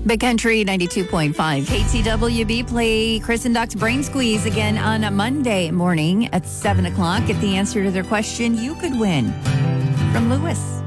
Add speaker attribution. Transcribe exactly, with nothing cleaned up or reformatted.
Speaker 1: Big Country ninety-two point five. K T W B play Chris and Doc's Brain Squeeze again on a Monday morning at seven o'clock. Get the answer to their question. You could win from Lewis.